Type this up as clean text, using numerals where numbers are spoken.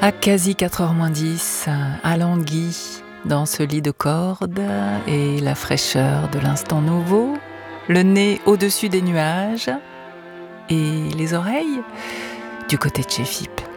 À quasi 4h moins 10, alangui dans ce lit de corde et la fraîcheur de l'instant nouveau, le nez au-dessus des nuages et les oreilles du côté de chez Fipp.